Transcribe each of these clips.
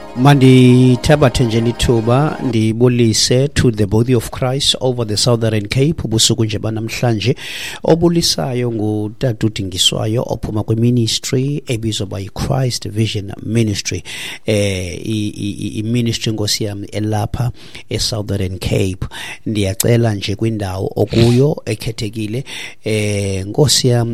Mandi tabathe nje lithuba ndibulise to the body of Christ over the Southern Cape ubusuku nje banamhlanje obulisayo ngutata uDingiswayo ophuma kweministry ebizwa by Christ Vision Ministry I ministry Nkosi yami elapha eSouthern Cape. Ndiyacela nje kwindawo okuyo ekhethekile Nkosi yami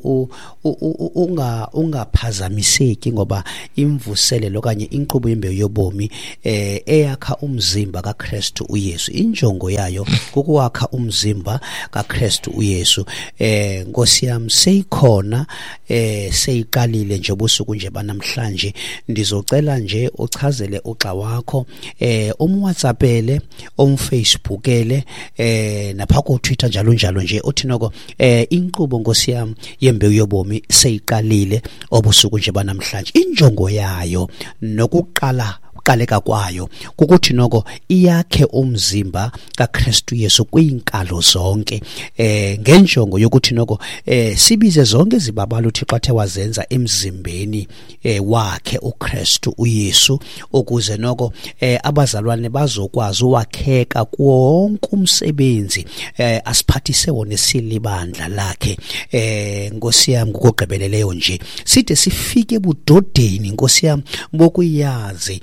ungaphazamiseki ngoba imvuselelo kanye inkqubo yobomi eyakha umzimba kaKristu uYesu. Injongo yayo kukwakha umzimba kaKristu uYesu. Nkosi yami seyikhona seyiqalile nje ubusuku nje banamhlanje. Ndizocela nje uchazele uxa wakho WhatsAppele Facebookele napha ku Twitter njalo nje uthi noko inkqubo Nkosi yami yembewu yobomi seyiqalile obusuku nje banamhlanje. Injongo yayo nokuqala qaleka kwayo kukuthi noko iyakhe umzimba kaKristu Yesu kwiinkalo zonke ngenjongo yokuthi noko sibize zonke izibabalo uThixo athe wazenza emzimbeni wakhe uKristu uYesu ukuze noko abazalwane bazokwazi uwakheka wonke umsebenzi asiphathise wona esilibandla lakhe. Nkosi yami ngokugqibeleleyo nje side sifike budodeni Nkosi yami bokuyazi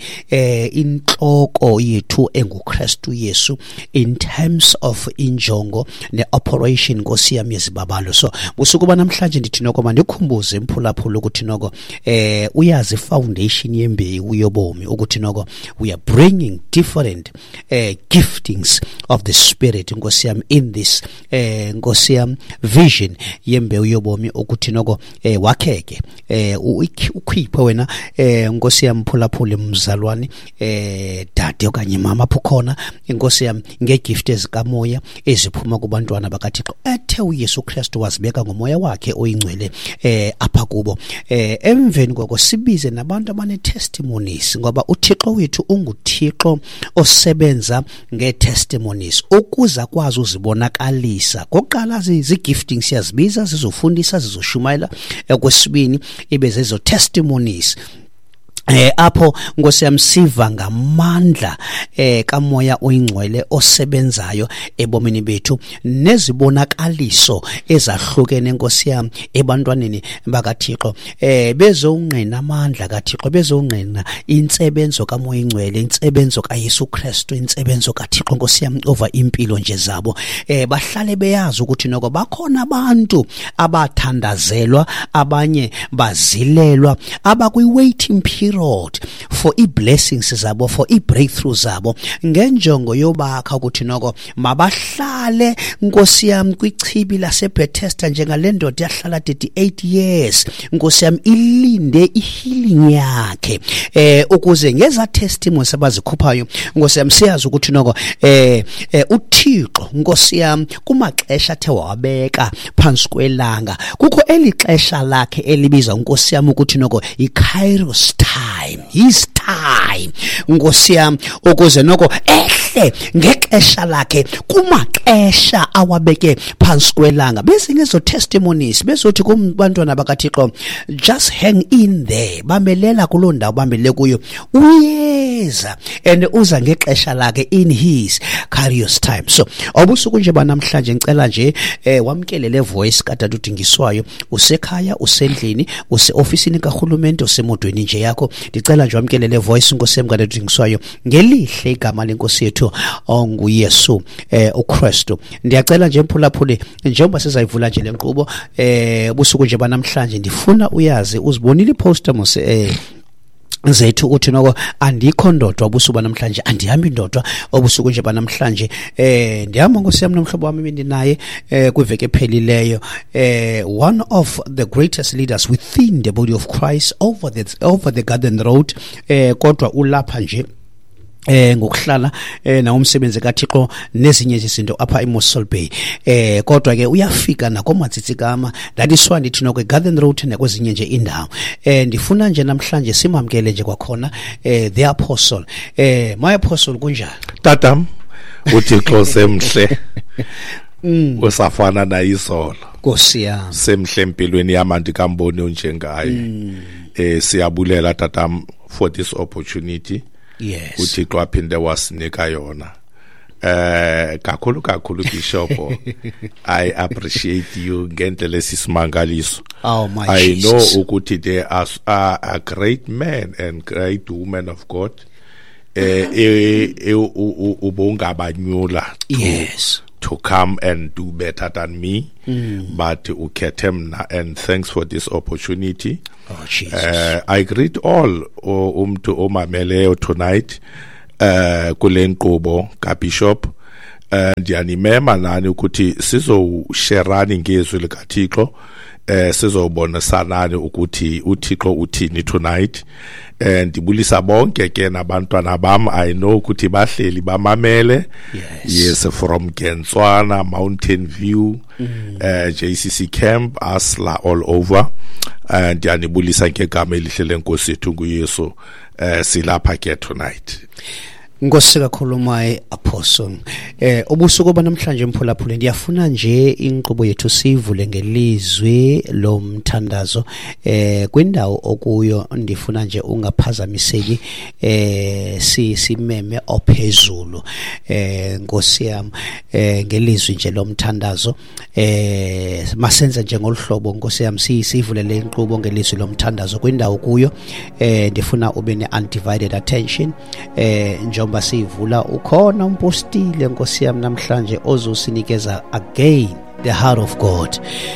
inhloko yethu enguKristu Yesu in terms of injongo ne-operation Nkosi yami yezibabalo. So busuku banamhlanje ndithi noko mandikhumbuze imphulaphula ukuthi noko uyazi foundation yembewu yobomi ukuthi noko we are bringing different giftings of the spirit Nkosi yami in this Nkosi yami vision yembewu yobomi ukuthi noko wakheke ukhiphe wena Nkosi yami mphulaphula mzalwane dade okanye mama phukona Nkosi yami ngegift ezikamoya eziphuma kubantwana bakaThixo ethe uYesu Kristu wazibeka ngomoya wakhe oyingcwele apha kubo. Emveni kwako sibize nabantu abane testimonies ngoba uThixo wethu unguThixo osebenza ngetestimonies ukuza kwazi uzibonakalisa. Koqala zigifting siyazibiza zizofundisa zizoshumayela kwesibini ibe zezo testimonies apho Nkosi yami siva ngamandla kamoya oyingcwele osebenzayo ebomini bethu nezibonakaliso ezahlukene Nkosi yami ebantwaneni bakaThixo bezongqina amandla kaThixo bezongqina insebenzo kamoya oyingcwele insebenzo kaYesu Kristu insebenzo kaThixo Nkosi yami over impilo nje zabo bahlale beyazi ukuthi noko bakhona abantu abathandazelwa abanye bazilelwa abakwi waiting period for blessings zabo for breakthroughs zabo ngenjongo yobakha ukuthi noko mabahlale Nkosi yami kwichibi laseBethesda njengalendoda yahlala 38 years Nkosi yami ilinde healing yakhe ukuze ngeza testimonies abazikhuphayo Nkosi yami siyazi ukuthi noko uThixo Nkosi yami kumaxesha athe wabeka phansi kwelanga kukho elixesha lakhe elibiza Nkosi yami ukuthi noko iKairos time his time Nkosi yami ukuze noko ehle ngexesha lakhe kumaxesha awabeke phansi kwelanga bese ngezo testimonies bezothi kubantwana bakaThixo just hang in there bamelela kuloo ndawo bambele kuyo uyeza and uza ngexesha lakhe in his Kairos time. So obusuku nje banamhlanje ngicela nje wamkele le voice katata uDingiswayo usekhaya usendlini useofisini kahulumende usemodweni nje yakho ndicela nje wamkele le voice Nkosi yami katata uDingiswayo ngelihle igama lenkosi yethu onguYesu uKristu. Ndiyacela nje mphulaphule njengoba sizayivula nje lenkqubo busuku nje banamhlanje ndifuna uyazi uzibonile iposter mose zethu uthi noko andikho ndodwa obusuku banamhlanje andihambi ndodwa obusuku nje banamhlanje ndihamba Nkosi yami nomhlobo wami bendinaye kwiveke ephelileyo one of the greatest leaders within the body of Christ over the Garden Road kodwa ulapha nje ngokuhlala na umsebenzi kaThixo nezinye izinto apha eMossel Bay kodwa ke uyafika nakomatsitsikama ndadiswa ndithi nokwe Garden Road nekwezinye nje indawo ndifuna nje namhlanje simamkele nje kwakhona the apostle my apostle kunjani tatam uThixo semhle usafana na izolo Nkosi yami semhle empilweni yamanti kamboni onjengaye siyabulela tatam for this opportunity. Yes. uThixo aphinde wasinika yona. Kakhulu Bishop, I appreciate you ngendlela esisimangaliso. Oh my I Jesus. know ukuthi there are a great men and great women of God. Ubongabanyula Yes. to come and do better than me, but ukethemna, and thanks for this opportunity. Oh Jesus. I greet all umntu omameleyo tonight kule nkqubo kaBishop. Ndiyanimema nani ukuthi sizosherani ngezwi likaThixo, sizobonasanani ukuthi uThixo uthini tonight. Ndibulisa bonke ke nabantwana bam, I know ukuthi bahleli bamamele. Yes, from Gentswana, Mountain View, JCC Camp, Asla, all over. Ndiyanibulisa ngegama elihle lenkosi yethu nguYesu. Silapha ke tonight. Nkosi kakhulu my apostle. Ubusuku banamhlanje mphulaphula ndiyafuna nje inkqubo yethu sivule ngelizwi lomthandazo kwindawo okuyo. Ndifuna nje ungaphazamiseki simeme ophezulu Nkosi yami ngelizwi nje lomthandazo. Masenze nje ngolhlobo Nkosi yami sivule le nkqubo ngelizwi lomthandazo kwindawo kuyo. Ndifuna ube ne undivided attention njengoba sivula ukhona umpostile Nkosi yami namhlanje ozosinikeza again the heart of God.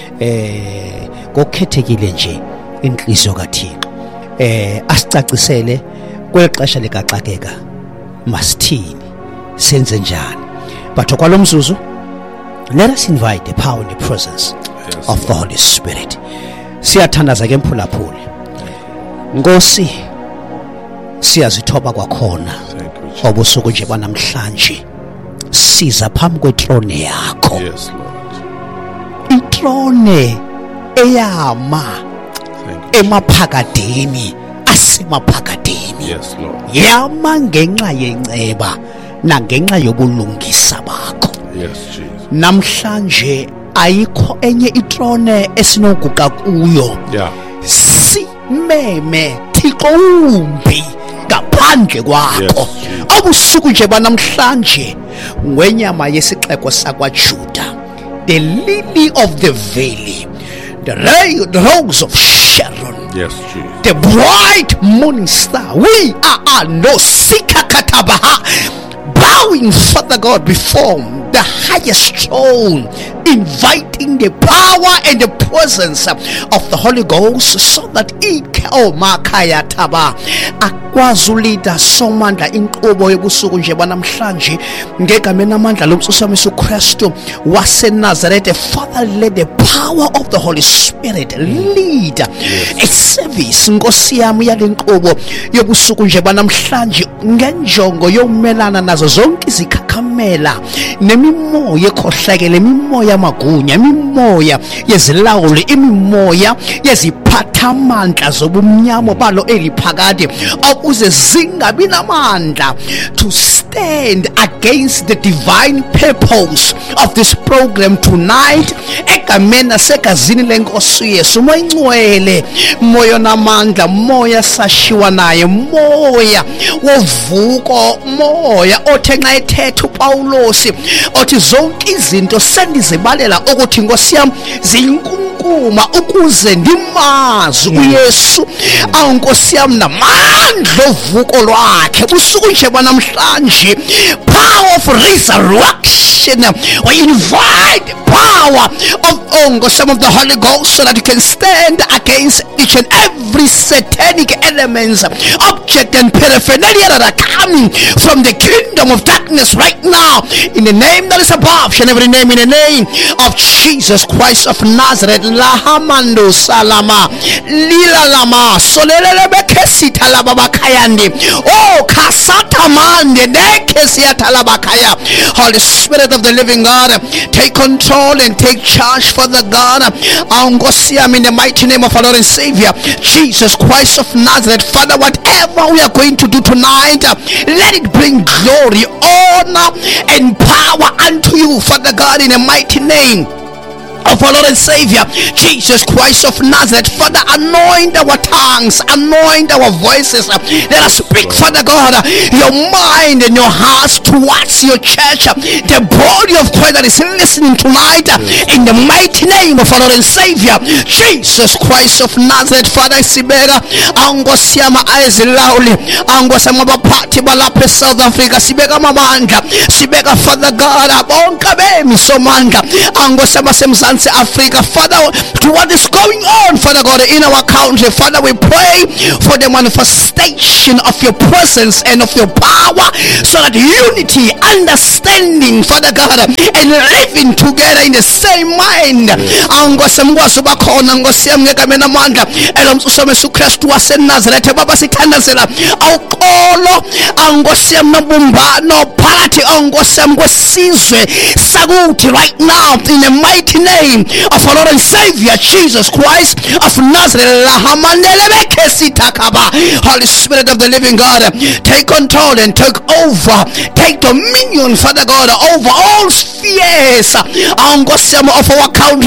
Ngokukhethekile nje inhliziyo kaThixo. Asicacisele kwexesha likaxakeka masithini senze njani. But okwalomzuzu, let us invite the power and the presence of the Holy Spirit. Siyathandaza ke mphulaphule. Nkosi siyazithoba kwakhona obusuku nje banamhlanje siza phambi kwetrone yakho. Yes, Lord. Itrone eyama emaphakadeni asemaphakadeni. Yes, Lord. Yama ngenxa yenceba nangenxa yobulungisa bakho. Yes, Jesus. Namhlanje ayikho enye itrone esinoguqa kuyo. Yeah. Simeme Thixo umbi ngaphandle kwakho. Obusuku nje banamhlanje ngwenyama yesixeko sakwaJuda, the lily of the valley, the rose of Sharon, Yes, Jesus. the bright morning star. We are no sikakatabaha, bowing Father God before the highest throne, inviting the power and the presence of the Holy Ghost so that it can makaya taba akwazulida somandla inkqubo yobusuku nje banamhlanje ngegama namandla lomsusamisi uKristu waseNazaretha. Father, let the power of the Holy Spirit lead a service Nkosi yami yale nkqubo yobusuku nje banamhlanje ngenjongo yokumelana nazo zonke izikhakhamela nemimoya ekhohlakele, imimoya yamagunya, imimoya yezilawuli, imimoya yeziphathamandla zobumnyama balo eliphakade ukuze zingabi namandla to stand against the divine purpose of this program tonight. Egameni nasegazini lenkosi Yesu, moya ngcwele, moya namandla, moya sashiwa naye, moya wovuko, moya othe nxa ethetha uPawulos othi zonke izinto sendizibalela ukuthi Nkosi yami ziyinkunkuma ukuze ndimazi uYesu. Nkosi yami namandla ovuko lwakhe busuku nje banamhlanje, power of resurrection. We invite power of some of the Holy Ghost so that you can stand against each and every satanic elements, object and paraphernalia that are coming from the kingdom of darkness right now, in the name that is above and every name, in the name of Jesus Christ of Nazareth. Lahamando salama lila lama solelele bekesi talabakayandi oh kasata mande dekesi atalabakaya. Holy Spirit of the living God, take control and take charge, Father God. In the mighty name of our Lord and Savior Jesus Christ of Nazareth, Father, whatever we are going to do tonight, let it bring glory, honor and power unto you, Father God, in the mighty name of our Lord and Savior Jesus Christ of Nazareth. Father, anoint our tongues, anoint our voices. Let us speak, Father God, your mind and your hearts towards your church, the body of Christ that is listening tonight, in the mighty name of our Lord and Savior Jesus Christ of Nazareth. Father, sibeka angosiyama ayizilauli, angosiyama baphathi balapha South Africa, sibeka amandla, sibeka Father God bonke abemi somandla, angosiyama semzansi Africa, Father, to what is going on, Father God, in our country. Father, we pray for the manifestation of your presence and of your power, so that unity, understanding, Father God, and living together in the same mind, angosiyamkwazi bakhona, ngosiyamngekamena amandla elomsusa Yesu Kristu waseNazaretha. Baba, sithandazela awuqolo angosiyamnabumbano phakathi angosiyam kwesizwe sakuthi right now, in the mighty name of our Lord and Savior Jesus Christ of Nazareth. Holy Spirit of the living God, take control and take over, take dominion, Father God, over all spheres of our country.